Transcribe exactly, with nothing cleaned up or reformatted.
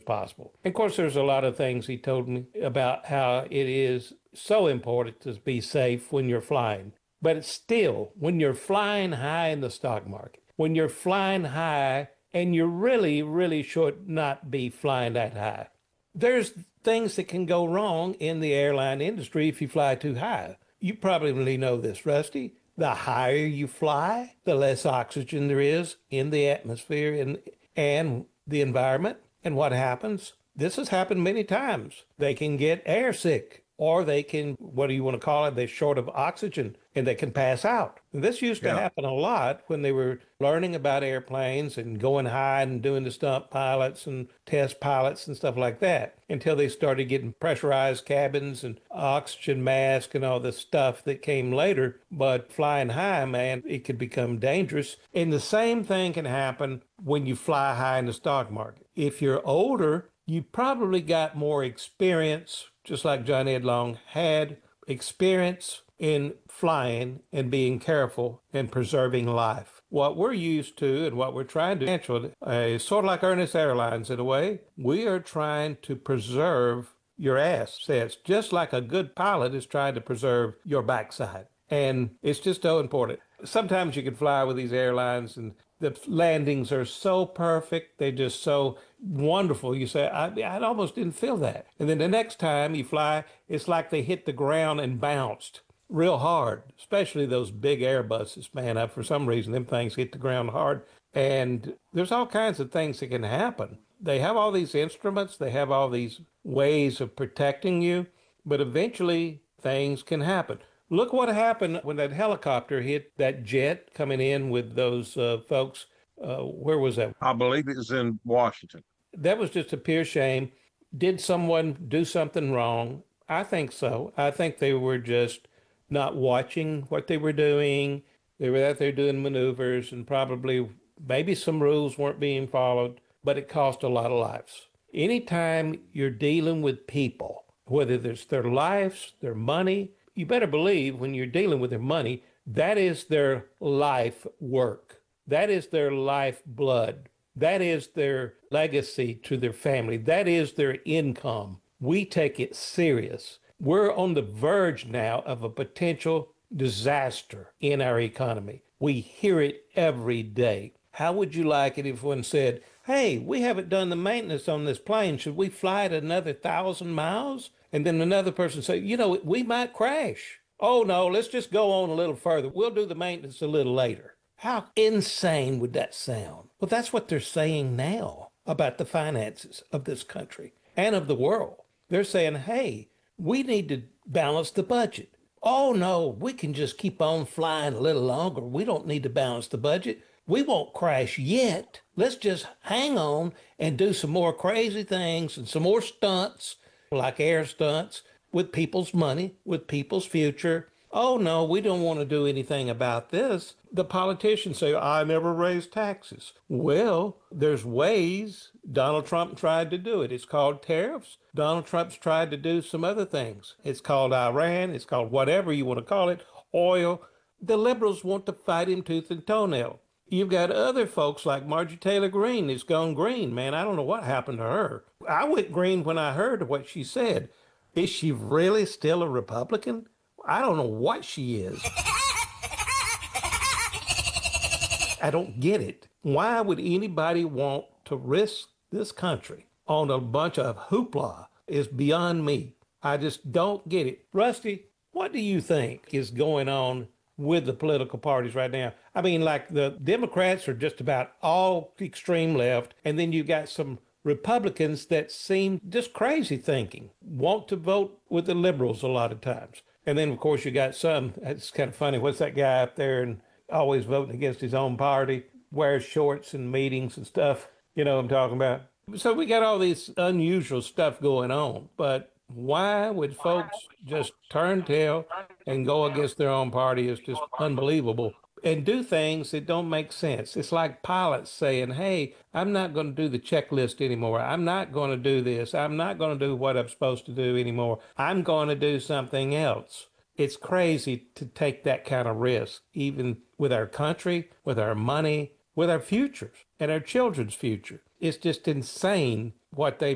possible. And of course, there's a lot of things he told me about how it is so important to be safe when you're flying. But it's still, when you're flying high in the stock market, when you're flying high and you really, really should not be flying that high, there's things that can go wrong in the airline industry if you fly too high. You probably know this, Rusty. The higher you fly, the less oxygen there is in the atmosphere and, and the environment. And what happens? This has happened many times. They can get airsick, or they can, what do you want to call it? They're short of oxygen and they can pass out. And this used to Yeah. happen a lot when they were learning about airplanes and going high and doing the stunt pilots and test pilots and stuff like that, until they started getting pressurized cabins and oxygen mask and all the stuff that came later. But flying high, man, it could become dangerous. And the same thing can happen when you fly high in the stock market. If you're older, you probably got more experience, just like John Ed Long had experience in flying and being careful and preserving life. What we're used to and what we're trying to do uh, is sort of like Ernest Airlines in a way. We are trying to preserve your assets, just like a good pilot is trying to preserve your backside. And it's just so important. Sometimes you can fly with these airlines and the landings are so perfect. They're just so wonderful. You say, I, I almost didn't feel that. And then the next time you fly, it's like they hit the ground and bounced real hard, especially those big Airbuses, man. I, for some reason, them things hit the ground hard. And there's all kinds of things that can happen. They have all these instruments. They have all these ways of protecting you. But eventually, things can happen. Look what happened when that helicopter hit that jet coming in with those uh, folks. Uh, where was that? I believe it was in Washington. That was just a pure shame. Did someone do something wrong? I think so. I think they were just not watching what they were doing. They were out there doing maneuvers, and probably maybe some rules weren't being followed, but it cost a lot of lives. Anytime you're dealing with people, whether it's their lives, their money, you better believe when you're dealing with their money, that is their life work. That is their life blood. That is their legacy to their family. That is their income. We take it serious. We're on the verge now of a potential disaster in our economy. We hear it every day. How would you like it if one said, hey, we haven't done the maintenance on this plane. Should we fly it another thousand miles? And then another person say, you know, we might crash. Oh, no, let's just go on a little further. We'll do the maintenance a little later. How insane would that sound? Well, that's what they're saying now about the finances of this country and of the world. They're saying, hey, we need to balance the budget. Oh, no, we can just keep on flying a little longer. We don't need to balance the budget. We won't crash yet. Let's just hang on and do some more crazy things and some more stunts, like air stunts, with people's money, with people's future. Oh, no, we don't want to do anything about this. The politicians say, I never raised taxes. Well, there's ways. Donald Trump tried to do it. It's called tariffs. Donald Trump's tried to do some other things. It's called Iran. It's called whatever you want to call it, oil. The liberals want to fight him tooth and toenail. You've got other folks like Marjorie Taylor Greene that's gone green. Man, I don't know what happened to her. I went green when I heard what she said. Is she really still a Republican? I don't know what she is. I don't get it. Why would anybody want to risk this country on a bunch of hoopla is beyond me. I just don't get it. Rusty, what do you think is going on with the political parties right now? I mean, like the Democrats are just about all extreme left, and then you got some Republicans that seem just crazy thinking, want to vote with the liberals a lot of times. And then, of course, you got some, it's kind of funny, what's that guy up there and always voting against his own party, wears shorts in meetings and stuff, you know what I'm talking about? So we got all this unusual stuff going on, but why would folks just turn tail and go against their own party is just unbelievable and do things that don't make sense. It's like pilots saying, hey, I'm not going to do the checklist anymore. I'm not going to do this. I'm not going to do what I'm supposed to do anymore. I'm going to do something else. It's crazy to take that kind of risk, even with our country, with our money, with our futures and our children's future. It's just insane what they